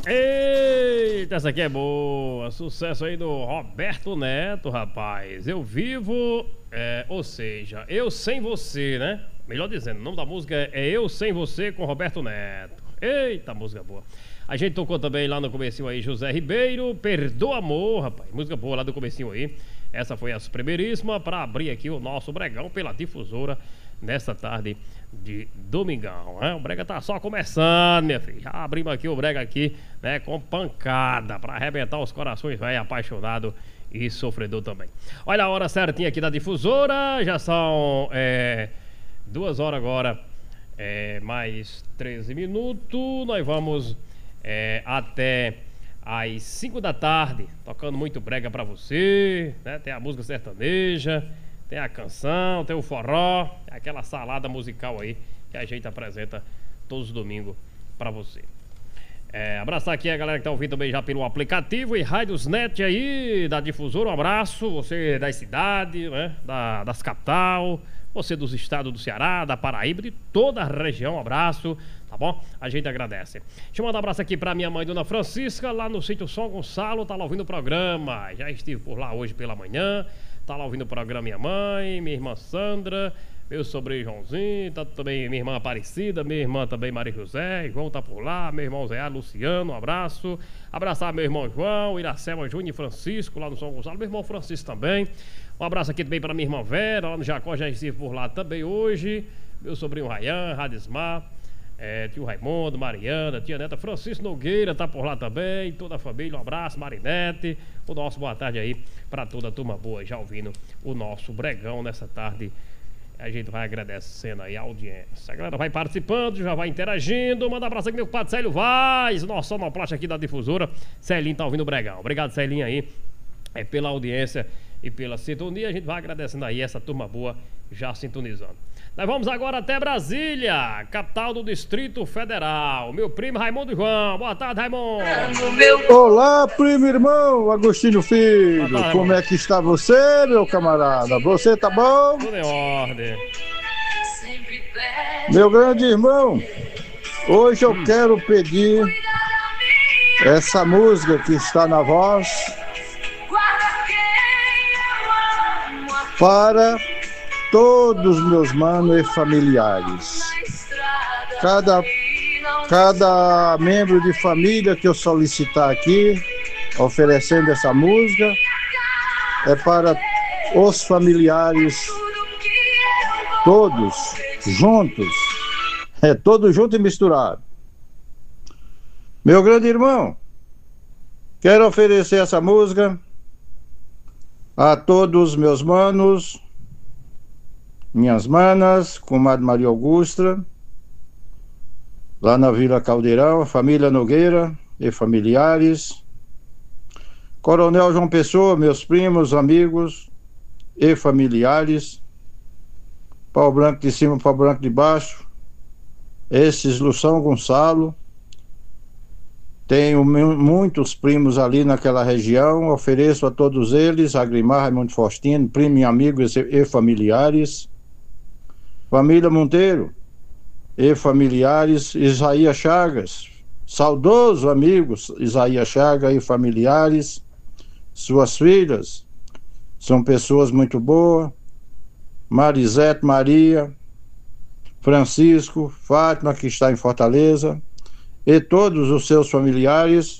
Eita, essa aqui é boa. Sucesso aí do Roberto Neto, rapaz. Eu vivo, ou seja, eu sem você, né? Melhor dizendo, o nome da música é Eu Sem Você com Roberto Neto. Eita, música boa. A gente tocou também lá no comecinho aí José Ribeiro, Perdoa Amor, rapaz. Música boa lá do comecinho aí. Essa foi a primeiríssima para abrir aqui o nosso Bregão pela Difusora nesta tarde de domingão, né? O Brega tá só começando, minha filha. Já abrimos aqui o Brega aqui, né, com pancada para arrebentar os corações, velho, apaixonado e sofredor também. Olha a hora certinha aqui da Difusora, já são 2 horas agora, mais 13 minutos. Nós vamos até às 5 da tarde, tocando muito brega pra você, né? Tem a música sertaneja, tem a canção, tem o forró, aquela salada musical aí que a gente apresenta todos os domingos pra você. Abraçar aqui a galera que tá ouvindo também já pelo aplicativo e Rádios Net aí, da Difusora. Um abraço, você das cidades, né? Das capital, você dos estados do Ceará, da Paraíba, de toda a região, um abraço, tá bom? A gente agradece. Deixa eu mandar um abraço aqui pra minha mãe, Dona Francisca, lá no sítio São Gonçalo, tá lá ouvindo o programa. Já estive por lá hoje pela manhã, tá lá ouvindo o programa minha mãe, minha irmã Sandra, meu sobrinho Joãozinho, tá também minha irmã Aparecida, minha irmã também Maria José, João tá por lá, meu irmão Zé Luciano, um abraço. Abraçar meu irmão João, Iracema Júnior e Francisco, lá no São Gonçalo, meu irmão Francisco também. Um abraço aqui também para minha irmã Vera, lá no Jacó, já estive por lá também hoje. Meu sobrinho Rayan, Radismar, tio Raimundo, Mariana, tia Neta, Francisco Nogueira tá por lá também, toda a família, um abraço, Marinete. O nosso boa tarde aí para toda a turma boa, já ouvindo o nosso Bregão nessa tarde. A gente vai agradecendo aí a audiência. A galera vai participando, já vai interagindo. Manda um abraço aqui, meu compadre Célio Vaz, nosso sonoplasta aqui da Difusora. Celinho tá ouvindo o Bregão. Obrigado, Celinho, aí, pela audiência e pela sintonia. A gente vai agradecendo aí essa turma boa já sintonizando. Nós vamos agora até Brasília, capital do Distrito Federal. Meu primo Raimundo João. Boa tarde, Raimundo. Olá, primo irmão Agostinho Filho. Tarde, como é que está você, meu camarada? Você tá bom? Tudo em ordem. Meu grande irmão, hoje eu quero pedir essa música que está na voz para todos meus manos e familiares. Cada membro de família que eu solicitar aqui, oferecendo essa música, é para os familiares todos juntos. Todos juntos e misturado. Meu grande irmão, quero oferecer essa música a todos meus manos, minhas manas, comadre Maria Augusta, lá na Vila Caldeirão, a família Nogueira e familiares, Coronel João Pessoa, meus primos, amigos e familiares, Pau Branco de cima, Pau Branco de baixo, esses do São Gonçalo. Tenho muitos primos ali naquela região, ofereço a todos eles, Agrimar, Raimundo Faustino, primo e amigos e familiares. Família Monteiro e familiares, Isaías Chagas, saudoso amigo Isaías Chagas e familiares, suas filhas, são pessoas muito boas, Marisete, Maria, Francisco, Fátima, que está em Fortaleza, e todos os seus familiares.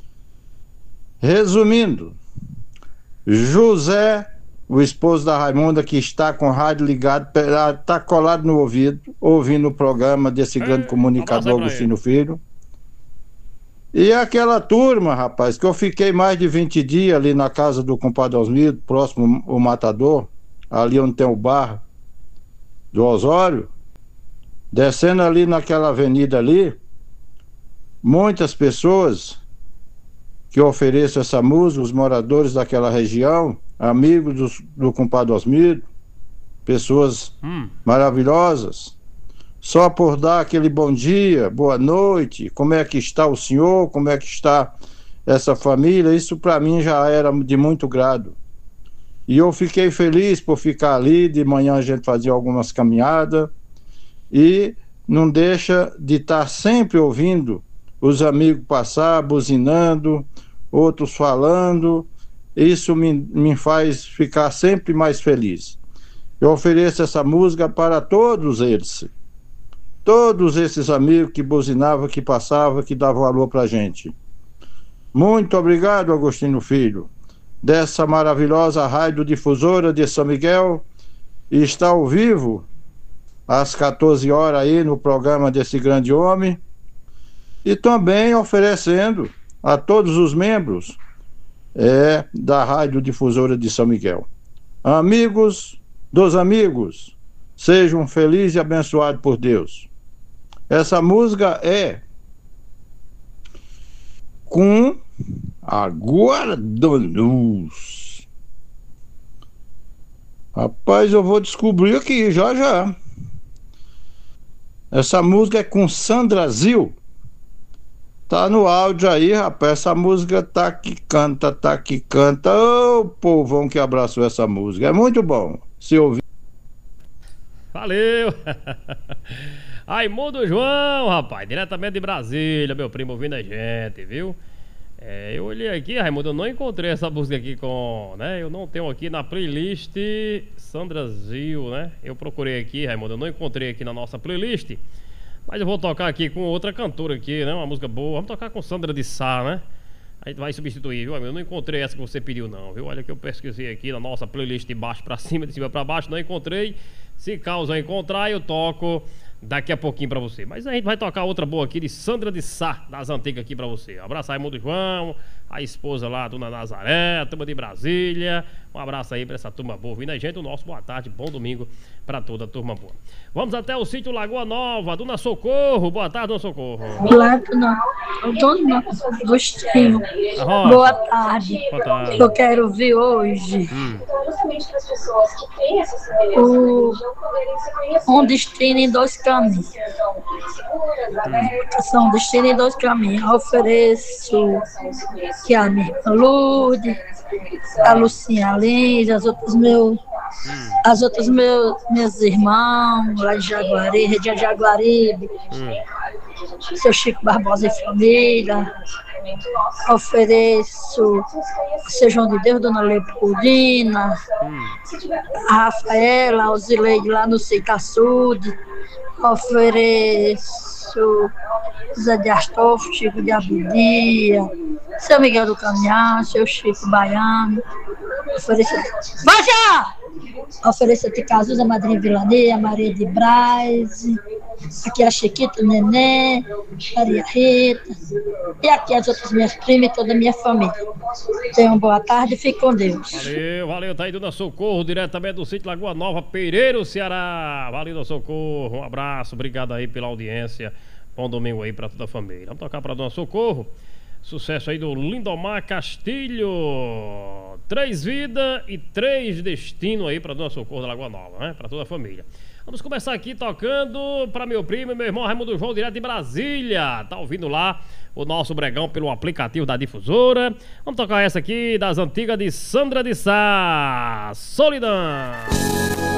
Resumindo, José, o esposo da Raimunda, que está com o rádio ligado, está colado no ouvido, ouvindo o programa desse grande comunicador Agostinho Filho. E aquela turma, rapaz, que eu fiquei mais de 20 dias ali na casa do compadre Osmildo, próximo ao Matador, ali onde tem o bar do Osório, descendo ali naquela avenida ali, muitas pessoas que oferecem essa música, os moradores daquela região, amigos do compadre Osmildo, pessoas maravilhosas, só por dar aquele bom dia, boa noite, como é que está o senhor, como é que está essa família, isso para mim já era de muito grado. E eu fiquei feliz por ficar ali, de manhã a gente fazia algumas caminhadas, e não deixa de estar sempre ouvindo os amigos passar, buzinando, outros falando. Isso me faz ficar sempre mais feliz. Eu ofereço essa música para todos eles. Todos esses amigos que buzinavam, que passavam, que davam valor pra gente. Muito obrigado, Agostinho Filho, dessa maravilhosa radiodifusora de São Miguel. E está ao vivo às 14 horas aí no programa desse grande homem. E também oferecendo a todos os membros da radiodifusora de São Miguel. Amigos dos amigos, sejam felizes e abençoados por Deus. Essa música é com a Guarda-Luz. Rapaz, eu vou descobrir aqui já. Essa música é com Sandra Zil. Tá no áudio aí, rapaz. Essa música tá que canta. Ô, povão que abraçou essa música. É muito bom se ouvir. Valeu! Raimundo João, rapaz, diretamente de Brasília, meu primo ouvindo a gente, viu? Eu olhei aqui, Raimundo, eu não encontrei essa música aqui né? Eu não tenho aqui na playlist Sandra Zil, né? Eu procurei aqui, Raimundo, eu não encontrei aqui na nossa playlist. Mas eu vou tocar aqui com outra cantora aqui, né? Uma música boa. Vamos tocar com Sandra de Sá, né? A gente vai substituir, viu, amigo? Eu não encontrei essa que você pediu, não, viu? Olha que eu pesquisei aqui na nossa playlist de baixo pra cima, de cima pra baixo, não encontrei. Se causa encontrar, eu toco daqui a pouquinho pra você. Mas a gente vai tocar outra boa aqui de Sandra de Sá, das antigas aqui pra você. Um abraço aí, Raimundo João, a esposa lá, a dona Nazaré, a turma de Brasília. Um abraço aí pra essa turma boa ouvindo a gente. O nosso boa tarde, bom domingo pra toda a turma boa. Vamos até o sítio Lagoa Nova, Dona Socorro. Boa tarde, Dona Socorro. Dona Agostinho. Boa tarde. Boa tarde. Eu quero ver hoje um destino em dois caminhos. São destino em dois caminhos. Eu ofereço que a minha irmã Lourdes, a Lucinha Lins, as outras meus irmãos lá de Jaguari, região de Jaguaribe, seu Chico Barbosa e família. Ofereço o seu João de Deus, Dona Leopoldina, a Rafaela, a Osileide lá no Cicaçude. Ofereço Zé de Astolfo, Chico de Abidia, seu Miguel do Caminhão, seu Chico Baiano. Ofereço a Ticazuza, a Madrinha Vilaneia, a Maria de Braz, aqui a Chiquita, o Neném, Maria Rita, e aqui as outras minhas primas e toda a minha família. Tenham uma boa tarde e fique com Deus. Valeu, tá aí Dona Socorro, diretamente do sítio Lagoa Nova, Pereiro, Ceará. Valeu, Dona Socorro, um abraço, obrigado aí pela audiência. Bom domingo aí pra toda a família. Vamos tocar pra Dona Socorro. Sucesso aí do Lindomar Castilho. 3 vidas e 3 destinos aí pra Dona Socorro da Lagoa Nova, né? Pra toda a família. Vamos começar aqui tocando pra meu primo e meu irmão Raimundo João, direto de Brasília. Tá ouvindo lá o nosso bregão pelo aplicativo da difusora. Vamos tocar essa aqui das antigas de Sandra de Sá, Solidão.